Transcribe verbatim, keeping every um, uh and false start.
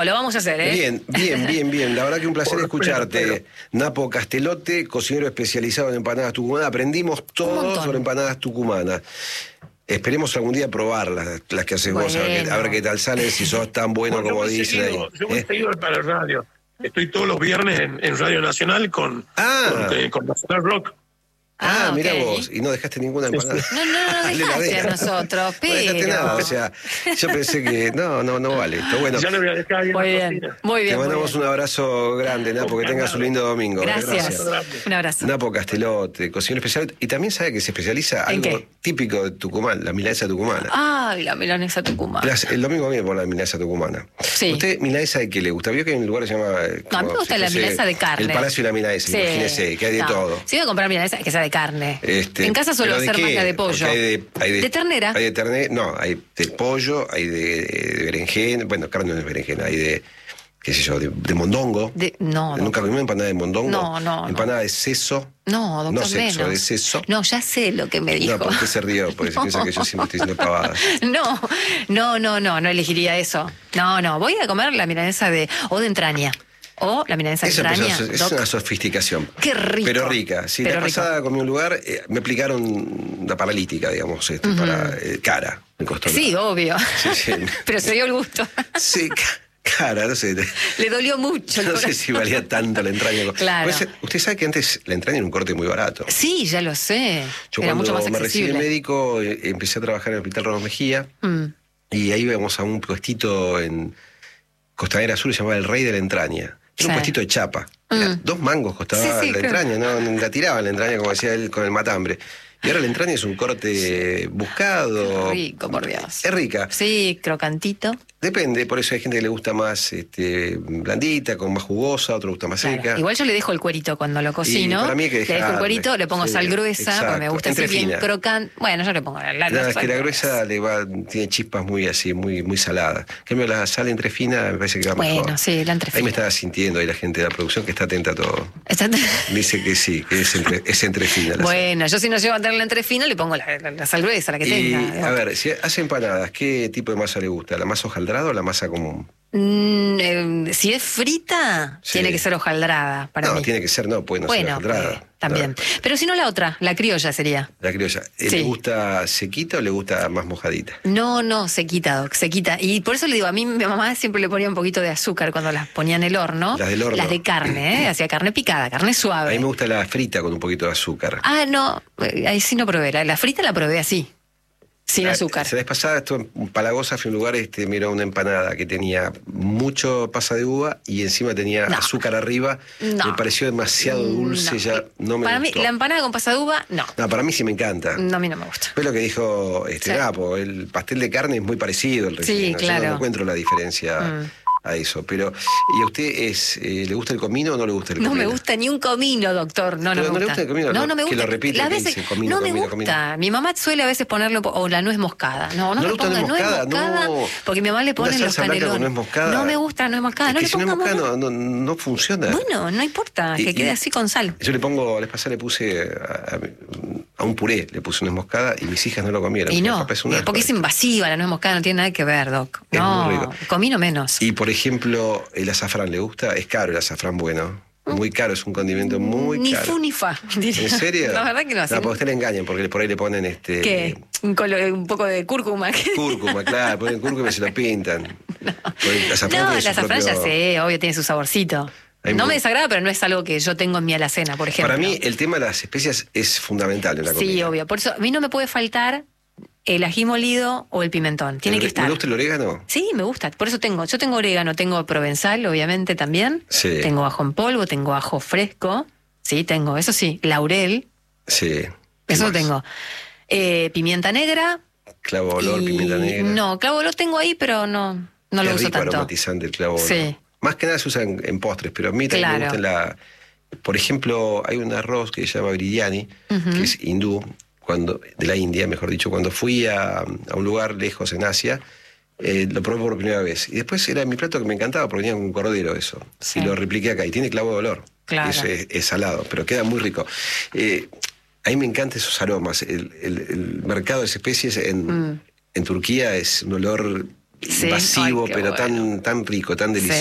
Lo vamos a hacer, ¿eh? Bien, bien, bien, bien. La verdad que un placer Por escucharte. respeto, Napo Castelote, cocinero especializado en empanadas tucumanas. Aprendimos todo sobre empanadas tucumanas. Esperemos algún día probarlas, las que haces vos, a ver, qué, a ver qué tal sale, si sos tan bueno Bueno, como muy dicen seguido, ahí. Yo muy ¿Eh? seguido para el radio. Estoy todos los viernes en, en Radio Nacional con, Ah. con, eh, con Nacional Rock. Ah, Ah, mira ok. vos, y no dejaste ninguna empanada. No, no, no, Le la dejaste a dejas. nosotros, No dejaste pero- nada, o sea, yo pensé que no, no, no vale esto. Bueno, Ya le voy a dejar ahí en Muy la bien, cocina. muy te bien. muy mandamos bien. un abrazo grande, Napo, que tengas un lindo domingo. Gracias. Un abrazo. Napo Castelote, cocinero especial, y también sabe que se especializa ¿En algo qué? típico de Tucumán, la milanesa tucumana. Ay, la milanesa tucumana. Las- el domingo viene por la milanesa tucumana. Sí. ¿Usted milanesa de qué le gusta? Vio que hay un lugar que se llama... eh, No, a mí como me gusta si la fuese milanesa de carne. El Palacio de la Milanesa, Sí. imagínese, que hay de No, todo. Si voy a comprar milanesa, que sea de carne. Este, en casa suelo ¿pero de hacer más qué? la de pollo. Porque Hay de, hay de, ¿De ternera? Hay de ternera, no, hay de pollo, hay de, de berenjena, bueno, carne no es berenjena, hay de, qué sé yo, de, de mondongo. De- no, ¿Nunca doctor. comió empanada de mondongo? No, no, no. Empanada de seso. No, doctor, No sexo, menos. de seso. No, ya sé lo que me dijo. No, ¿por qué se rió? Porque se piensa que yo siempre estoy diciendo pavadas. No, no, no, no, no elegiría eso. No, no, voy a comer la milanesa de o de entraña. O la milanesa de Eso entraña. es, es doc. una sofisticación. Qué rico. Pero rica. Sí, Pero la rico. pasada comí un lugar, eh, me aplicaron la paralítica, digamos, este, para eh, cara. Me costó. Sí, nada. obvio. Sí, sí. Pero se dio el gusto. Sí, ca- cara, no sé. Le dolió mucho el No sé corazón. si valía tanto la entraña. Claro. Pues, usted sabe que antes la entraña era un corte muy barato. Sí, ya lo sé. Yo Era mucho cuando más me recibí de accesible. médico eh, empecé a trabajar en el Hospital Ramos Mejía Mm. y ahí íbamos a un puestito en Costanera Sur que se llamaba El Rey de la Entraña. Era Sí. un puestito de chapa. Era Mm. dos mangos costaba Sí, sí, la creo. entraña, no la tiraban la entraña como decía él con el matambre. Y ahora la entraña es un corte buscado. Rico, por Dios. Es rica. Sí, crocantito. Depende, por eso hay gente que le gusta más este, blandita, con más jugosa, otro gusta más Claro. seca. Igual yo le dejo el cuerito cuando lo cocino. para mí hay que le dejo el dejarle. cuerito, le pongo Sí, sal gruesa, exacto. porque me gusta así Entre bien fina. crocante. Bueno, yo le pongo la, la, No, la es que sal la gruesa le va, tiene chispas muy así, muy, muy saladas. En cambio, la sal entre fina me parece que va Bueno, mejor. sí, la entre Ahí me fina. estaba sintiendo ahí la gente de la producción que está atenta a todo. Está- Dice que sí, que es entre, es entre fina. La sal. Bueno, yo si no llego a tener la entrefina, le pongo la, la- la sal gruesa, la que Y, tenga. a ver, si hace empanadas, ¿qué tipo de masa le gusta? ¿La masa hojaldrada o la masa común? Mm, eh, si es frita, Sí. tiene que ser hojaldrada para no, mí. tiene que ser, no, puede no ser bueno, hojaldrada. eh, también. No, Pero si no la otra, la criolla sería. la criolla. ¿Le Sí. gusta sequita o le gusta más mojadita? No, no, se quita, Doc, se quita. Y por eso le digo, a mí mi mamá siempre le ponía un poquito de azúcar cuando las ponía en el horno. Las del horno. Las de carne, ¿eh? Hacía carne picada, carne A suave. mí me gusta la frita con un poquito de azúcar. Ah, no, eh, ahí sí no probé. La, la frita la probé así, sin Ah, azúcar. La vez pasada estuve en Palagosa, fui a un lugar, este, miró una empanada que tenía mucho pasa de uva y encima tenía No. azúcar arriba. No. Me pareció demasiado dulce, No. ya no me Para gustó. mí, la empanada con pasaduva, no. No, para mí sí me encanta. No, a mí no me gusta. Fue lo que dijo este Sí. Napo, el pastel de carne es muy parecido al Sí, relleno. Yo claro. no encuentro la diferencia Mm. a eso. Pero, ¿y a usted es, eh, le gusta el comino o no le gusta el No comino? me gusta ni un comino, doctor. No, no Pero me no le gusta. gusta el comino, no, no, no me que gusta. lo repite, Las que veces- dice comino, no me comino, gusta. Mi mamá suele a veces ponerlo, o la nuez moscada. No, no, ¿No me le gusta la ponga nuez nuez moscada? moscada, No. porque mi mamá le pone Una en los salsa blanca con canelones. nuez moscada. No me gusta la nuez moscada. Es no que le si no es pongamos moscada nuez. no, no, no funciona. Bueno, no importa, Y- que quede y- así con sal. Yo le pongo, la vez pasada le puse a, a- a un puré, le puse una moscada y mis hijas no lo comieron. Y no, Capaz es un asco. porque es invasiva la nuez moscada, no tiene nada que ver, doc. Es No, muy rico. comino menos. Y por ejemplo, el azafrán le gusta, es caro el azafrán bueno. Muy caro, es un condimento muy ni caro. fu ni fa, diría. ¿En serio? La verdad que no. No, sí. porque a usted le engañan, porque por ahí le ponen este. ¿Qué? Un, colo- un poco de cúrcuma. Cúrcuma, claro, ponen cúrcuma y se lo pintan. Porque el azafrán No, tiene el su azafrán propio- ya sé, obvio, tiene su saborcito. Ahí No me- me desagrada, pero no es algo que yo tengo en mi alacena, por ejemplo. Para mí, el tema de las especias es fundamental en la comida. Sí, obvio. Por eso, a mí no me puede faltar el ají molido o el pimentón. Tiene ¿El- que estar. ¿Le gusta el orégano? Sí, me gusta. Por eso tengo. Yo tengo orégano, tengo provenzal, obviamente, también. Sí. Tengo ajo en polvo, tengo ajo fresco. Sí, tengo. Eso sí, laurel. Sí. ¿Qué Eso más? tengo. Eh, pimienta negra. Clavo olor, y- pimienta negra. No, clavo lo tengo ahí, pero no, no lo es uso rico tanto. aromatizante el clavo olor. Sí. Más que nada se usa en, en postres, pero a mí también Claro. me gusta en la... Por ejemplo, hay un arroz que se llama biryani, Ujú. que es hindú, cuando, de la India, mejor dicho. Cuando fui a, a un lugar lejos en Asia, eh, lo probé por primera vez. Y después era mi plato que me encantaba, porque venía con un cordero eso. Sí. Y lo repliqué acá. Y tiene clavo de olor. Claro. Eso es, es salado, pero queda muy rico. Eh, a mí me encantan esos aromas. El, el- el mercado de especies en, Mm. en Turquía es un olor invasivo, Ay, pero bueno. tan, tan rico, tan delicioso.